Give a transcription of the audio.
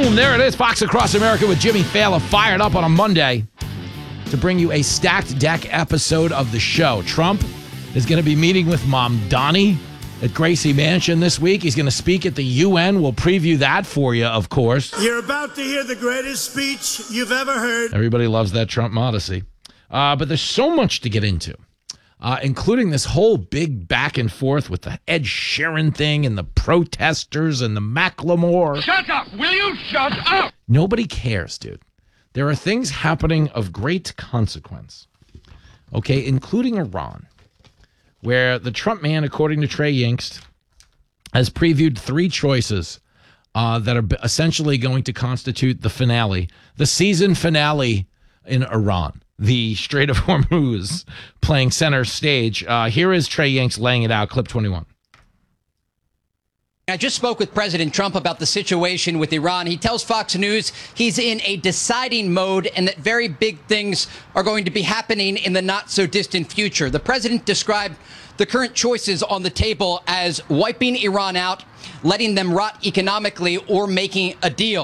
Boom, there it is. Fox Across America with Jimmy Fallon fired up on a Monday to bring you a stacked deck episode of the show. Trump is going to be meeting with Mom Donnie at Gracie Mansion this week. He's going to speak at the UN. We'll preview that for you, of course. You're about to hear the greatest speech you've ever heard. Everybody loves that Trump modesty. But there's so much to get into, including this whole big back and forth with the Ed Sheeran thing and the protesters and the Macklemore. Shut up! Will you shut up? Nobody cares, dude. There are things happening of great consequence, okay, including Iran, where the Trump man, according to Trey Yingst, has previewed 3 choices that are essentially going to constitute the finale, the season finale in Iran. The Strait of Hormuz playing center stage. Here is Trey Yingst laying it out, clip 21. I just spoke with President Trump about the situation with Iran. He tells Fox News he's in a deciding mode and that very big things are going to be happening in the not-so-distant future. The president described the current choices on the table as wiping Iran out, letting them rot economically, or making a deal.